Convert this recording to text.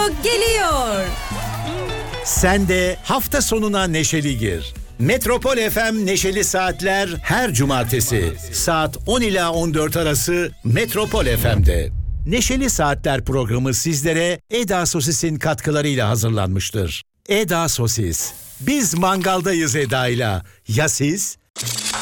geliyor. Sen de hafta sonuna neşeli gir. Metropol FM Neşeli Saatler her cumartesi saat 10 ila 14 arası Metropol FM'de. Neşeli Saatler programı sizlere Eda Sosis'in katkılarıyla hazırlanmıştır. Eda Sosis. Biz mangaldayız Eda'yla. Ya siz?